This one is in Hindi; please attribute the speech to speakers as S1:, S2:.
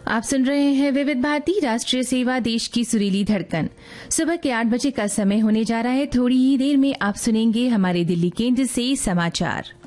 S1: आप सुन रहे हैं विविध भारती राष्ट्रीय सेवा, देश की सुरीली धड़कन। सुबह के 8 बजे का समय होने जा रहा है। थोड़ी ही देर में आप सुनेंगे हमारे दिल्ली केंद्र से समाचार।